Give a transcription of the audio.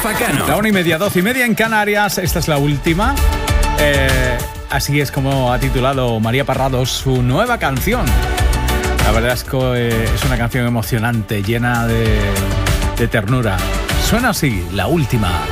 Rafa Cano. La 1:30, 12:30 en Canarias. Esta es la última. Así es como ha titulado María Parrado su nueva canción. La verdad es que es una canción emocionante, llena de ternura. Suena así, La Última.